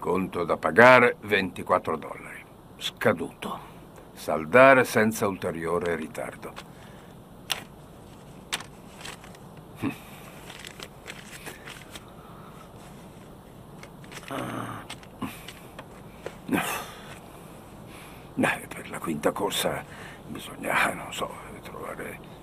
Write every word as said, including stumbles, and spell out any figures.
Conto da pagare ventiquattro dollari. Scaduto. Saldare senza ulteriore ritardo. Beh, per la quinta corsa bisogna, non so, trovare